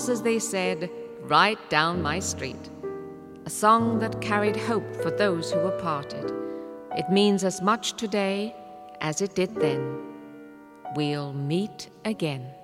was, as they said, right down my street. A song that carried hope for those who were parted. It means as much today as it did then. We'll meet again.